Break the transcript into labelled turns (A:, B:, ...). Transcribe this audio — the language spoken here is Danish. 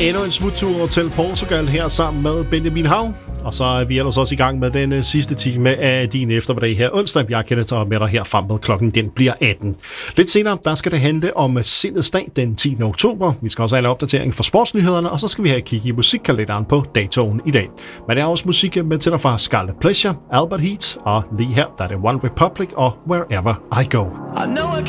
A: Endnu en smuttur til Portugal her sammen med Benjamin Hav. Og så er vi ellers også i gang med den sidste time af din eftermiddag her onsdag. Jeg kan tage med dig her frem med klokken, den bliver 18. Lidt senere, der skal det handle om Sindets Dag den 10. oktober. Vi skal også have en opdatering for sportsnyhederne, og så skal vi have et kig i musikkalenderen på datoen i dag. Men det er også musik med til dig fra Scarlet Pleasure, Albert Heat, og lige her, der er det One Republic og Wherever I Go.
B: I know I